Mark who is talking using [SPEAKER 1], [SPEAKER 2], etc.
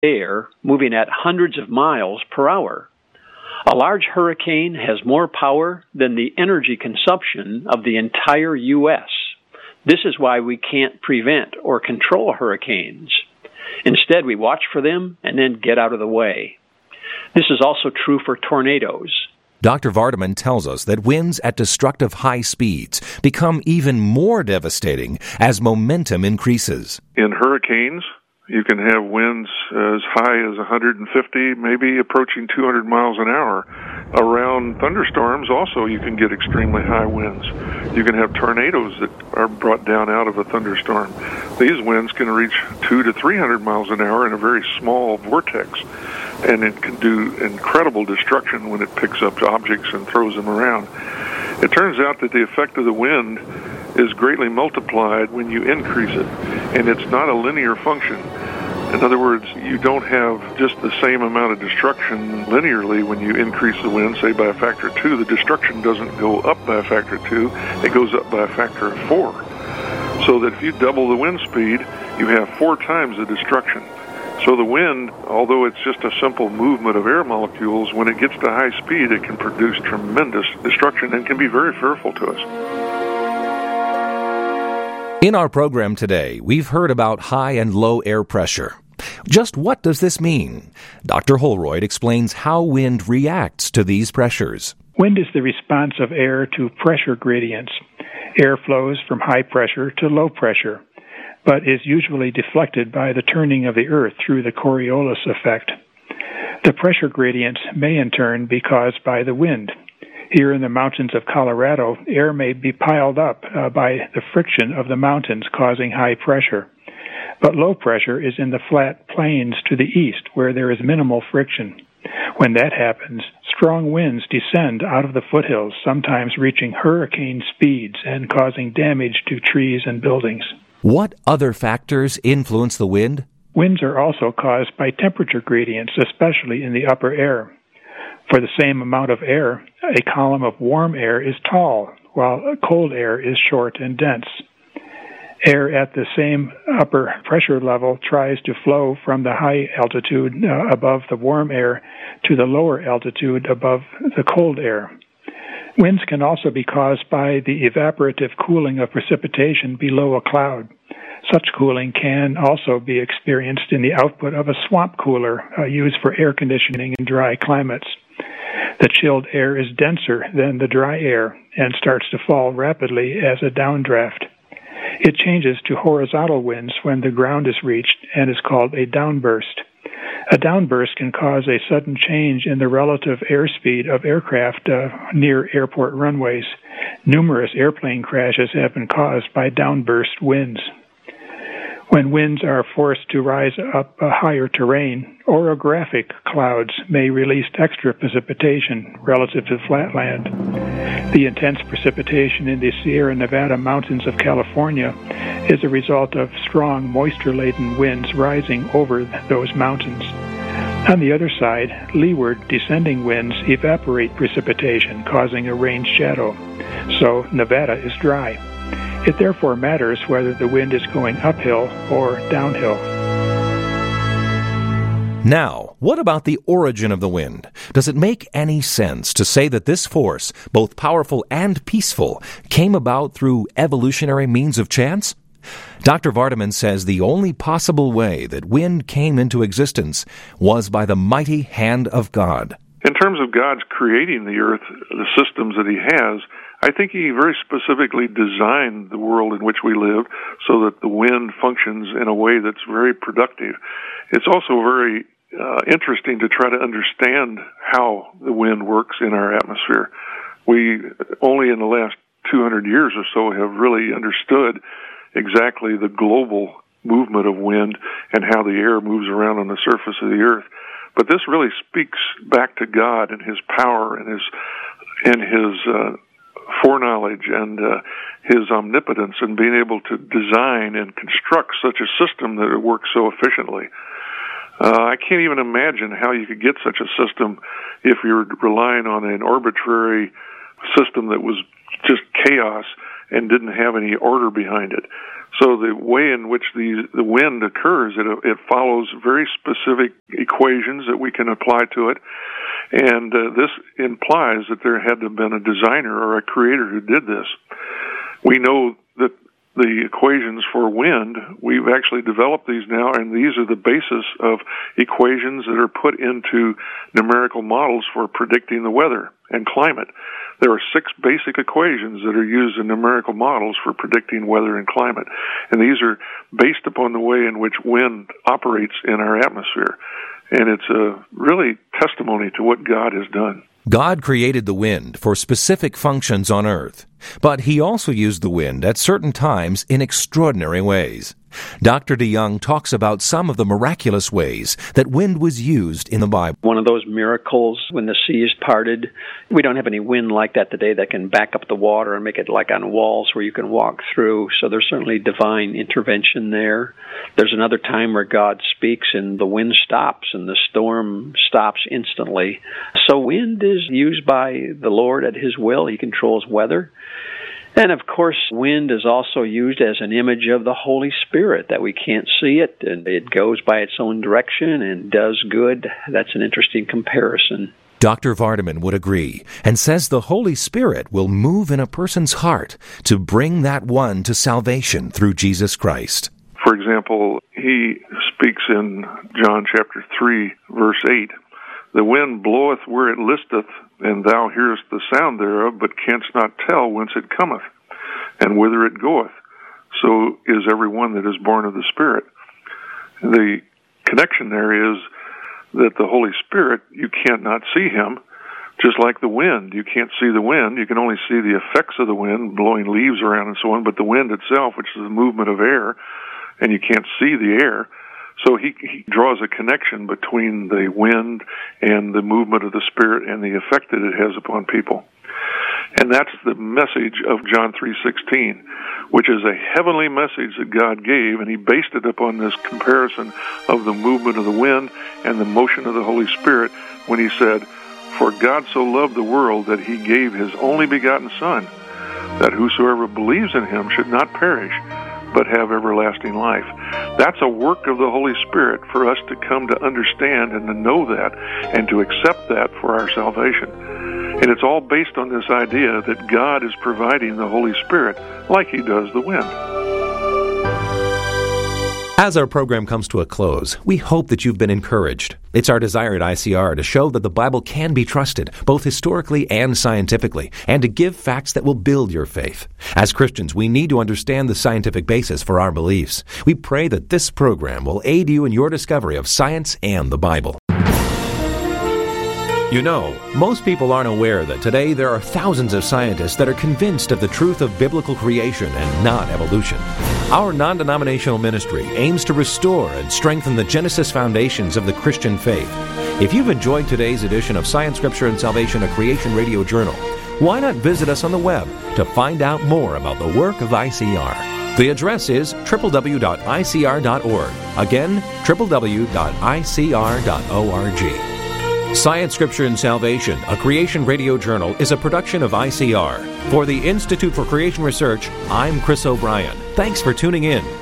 [SPEAKER 1] air moving at hundreds of miles per hour. A large hurricane has more power than the energy consumption of the entire U.S. This is why we can't prevent or control hurricanes. Instead, we watch for them and then get out of the way. This is also true for tornadoes.
[SPEAKER 2] Dr. Vardaman tells us that winds at destructive high speeds become even more devastating as momentum increases.
[SPEAKER 3] In hurricanes, you can have winds as high as 150, maybe approaching 200 miles an hour. Around thunderstorms, also, you can get extremely high winds. You can have tornadoes that are brought down out of a thunderstorm. These winds can reach 200 to 300 miles an hour in a very small vortex, and it can do incredible destruction when it picks up objects and throws them around. It turns out that the effect of the wind is greatly multiplied when you increase it, and it's not a linear function. In other words, you don't have just the same amount of destruction linearly when you increase the wind, say by a factor of 2. The destruction doesn't go up by a factor of 2, it goes up by a factor of 4. So that if you double the wind speed, you have 4 times the destruction. So the wind, although it's just a simple movement of air molecules, when it gets to high speed, it can produce tremendous destruction and can be very fearful to us.
[SPEAKER 2] In our program today, we've heard about high and low air pressure. Just what does this mean? Dr. Holroyd explains how wind reacts to these pressures.
[SPEAKER 4] Wind is the response of air to pressure gradients. Air flows from high pressure to low pressure, but is usually deflected by the turning of the earth through the Coriolis effect. The pressure gradients may in turn be caused by the wind. Here in the mountains of Colorado, air may be piled up by the friction of the mountains causing high pressure. But low pressure is in the flat plains to the east where there is minimal friction. When that happens, strong winds descend out of the foothills, sometimes reaching hurricane speeds and causing damage to trees and buildings.
[SPEAKER 2] What other factors influence the wind?
[SPEAKER 4] Winds are also caused by temperature gradients, especially in the upper air. For the same amount of air, a column of warm air is tall, while cold air is short and dense. Air at the same upper pressure level tries to flow from the high altitude above the warm air to the lower altitude above the cold air. Winds can also be caused by the evaporative cooling of precipitation below a cloud. Such cooling can also be experienced in the output of a swamp cooler used for air conditioning in dry climates. The chilled air is denser than the dry air and starts to fall rapidly as a downdraft. It changes to horizontal winds when the ground is reached and is called a downburst. A downburst can cause a sudden change in the relative airspeed of aircraft near airport runways. Numerous airplane crashes have been caused by downburst winds. When winds are forced to rise up a higher terrain, orographic clouds may release extra precipitation relative to flatland. The intense precipitation in the Sierra Nevada mountains of California is a result of strong moisture-laden winds rising over those mountains. On the other side, leeward descending winds evaporate precipitation, causing a rain shadow. So Nevada is dry. It therefore matters whether the wind is going uphill or downhill.
[SPEAKER 2] Now, what about the origin of the wind? Does it make any sense to say that this force, both powerful and peaceful, came about through evolutionary means of chance? Dr. Vardaman says the only possible way that wind came into existence was by the mighty hand of God.
[SPEAKER 3] In terms of God's creating the earth, the systems that He has, I think He very specifically designed the world in which we live so that the wind functions in a way that's very productive. It's also very interesting to try to understand how the wind works in our atmosphere. We only in the last 200 years or so have really understood exactly the global movement of wind and how the air moves around on the surface of the earth. But this really speaks back to God and His power and His foreknowledge and His omnipotence and being able to design and construct such a system that it works so efficiently. I can't even imagine how you could get such a system if you're relying on an arbitrary system that was just chaos and didn't have any order behind it. So the way in which the wind occurs, it follows very specific equations that we can apply to it. And this implies that there had to have been a designer or a creator who did this. We know that the equations for wind, we've actually developed these now, and these are the basis of equations that are put into numerical models for predicting the weather and climate. There are 6 basic equations that are used in numerical models for predicting weather and climate, and these are based upon the way in which wind operates in our atmosphere. And it's a really testimony to what God has done.
[SPEAKER 2] God created the wind for specific functions on earth, but He also used the wind at certain times in extraordinary ways. Dr. DeYoung talks about some of the miraculous ways that wind was used in the Bible.
[SPEAKER 1] One of those miracles, when the sea is parted, we don't have any wind like that today that can back up the water and make it like on walls where you can walk through, so there's certainly divine intervention there. There's another time where God speaks and the wind stops and the storm stops instantly. So wind is used by the Lord at His will. He controls weather. And, of course, wind is also used as an image of the Holy Spirit, that we can't see it, and it goes by its own direction and does good. That's an interesting comparison.
[SPEAKER 2] Dr. Vardaman would agree and says the Holy Spirit will move in a person's heart to bring that one to salvation through Jesus Christ.
[SPEAKER 3] For example, he speaks in John chapter 3, verse 8, "The wind bloweth where it listeth, and thou hearest the sound thereof, but canst not tell whence it cometh, and whither it goeth. So is every one that is born of the Spirit." The connection there is that the Holy Spirit, you can't not see Him, just like the wind. You can't see the wind. You can only see the effects of the wind, blowing leaves around and so on, but the wind itself, which is the movement of air, and you can't see the air. So he draws a connection between the wind and the movement of the Spirit and the effect that it has upon people. And that's the message of John 3:16, which is a heavenly message that God gave, and He based it upon this comparison of the movement of the wind and the motion of the Holy Spirit when He said, "For God so loved the world that He gave His only begotten Son, that whosoever believes in Him should not perish, but have everlasting life." That's a work of the Holy Spirit for us to come to understand and to know that and to accept that for our salvation. And it's all based on this idea that God is providing the Holy Spirit like He does the wind.
[SPEAKER 2] As our program comes to a close, we hope that you've been encouraged. It's our desire at ICR to show that the Bible can be trusted, both historically and scientifically, and to give facts that will build your faith. As Christians, we need to understand the scientific basis for our beliefs. We pray that this program will aid you in your discovery of science and the Bible. You know, most people aren't aware that today there are thousands of scientists that are convinced of the truth of biblical creation and not evolution. Our non-denominational ministry aims to restore and strengthen the Genesis foundations of the Christian faith. If you've enjoyed today's edition of Science, Scripture, and Salvation, a Creation Radio Journal, why not visit us on the web to find out more about the work of ICR? The address is www.icr.org. Again, www.icr.org. Science, Scripture, and Salvation, a Creation Radio Journal, is a production of ICR. For the Institute for Creation Research, I'm Chris O'Brien. Thanks for tuning in.